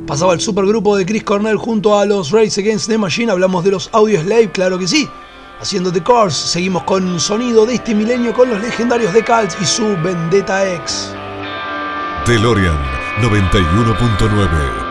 Pasaba el supergrupo de Chris Cornell junto a los Rage Against the Machine. Hablamos de los Audioslave, claro que sí. Haciendo The Course, seguimos con sonido de este milenio con los legendarios The Cult y su Vendetta X. DeLorean 91.9.